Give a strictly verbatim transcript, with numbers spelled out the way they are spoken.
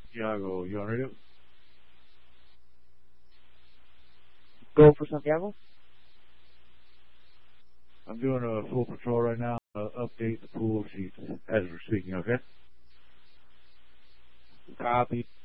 Santiago, you on radio? Go for Santiago. I'm doing a full patrol right now. Uh, update the pool sheets as we're speaking, okay? Copy.